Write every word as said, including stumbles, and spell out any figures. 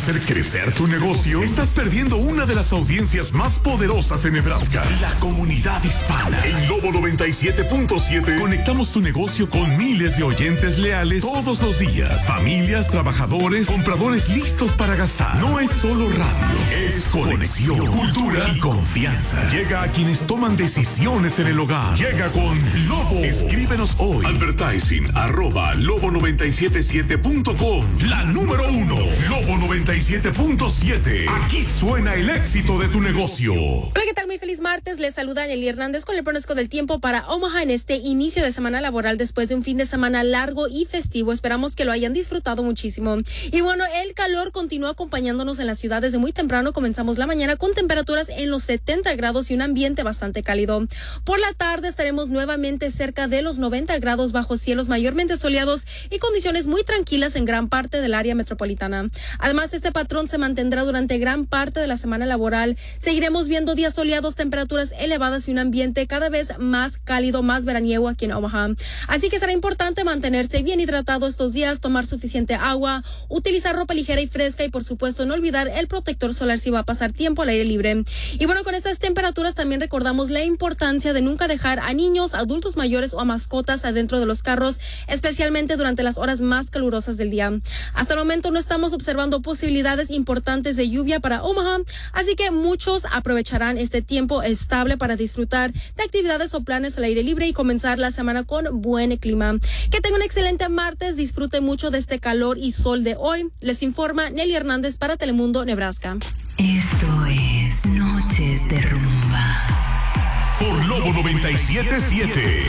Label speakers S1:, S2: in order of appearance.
S1: hacer crecer tu negocio? Estás perdiendo una de las audiencias más poderosas en Nebraska, la comunidad hispana. En Lobo noventa y siete punto siete conectamos tu negocio con miles de oyentes leales todos los días. Familias, trabajadores, compradores listos para gastar. No es solo radio, es conexión, cultura y confianza. Llega a quienes toman decisiones en el hogar. Llega con Lobo. Escríbenos hoy. Advertising arroba lobo noventa y siete siete punto com. La número uno, Lobo noventa y siete punto siete. Aquí suena el éxito de tu negocio.
S2: Hola, ¿qué tal? Muy feliz martes. Les saluda Nelly Hernández con el pronóstico del tiempo para Omaha en este inicio de semana laboral después de un fin de semana largo y festivo. Esperamos que lo hayan disfrutado muchísimo. Y bueno, el calor continúa acompañándonos en la ciudad desde muy temprano. Comenzamos la mañana con temperaturas en los setenta grados y un ambiente bastante cálido. Por la tarde estaremos nuevamente cerca de los noventa grados bajo cielos mayormente soleados y condiciones muy tranquilas en gran parte del área metropolitana. Además, este patrón se mantendrá durante gran parte de la semana laboral. Seguiremos viendo días soleados, temperaturas elevadas y un ambiente cada vez más cálido, más veraniego aquí en Omaha. Así que será importante mantenerse bien hidratado estos días, tomar suficiente agua, utilizar ropa ligera y fresca y por supuesto no olvidar el protector solar si va a pasar tiempo al aire libre. Y bueno, con estas temperaturas también recordamos la importancia de nunca dejar a niños, adultos mayores o a mascotas adentro de los carros, especialmente durante las horas más calurosas del día. Hasta el momento no estamos observando posibilidades importantes de lluvia para Omaha, así que muchos aprovecharán este tiempo estable para disfrutar de actividades o planes al aire libre y comenzar la semana con buen clima. Que tengan un excelente martes, disfrute mucho de este calor y sol de hoy. Les informa Nelly Hernández para Telemundo, Nebraska.
S3: Esto es Noches de Rumba.
S1: Por Lobo noventa y siete punto siete.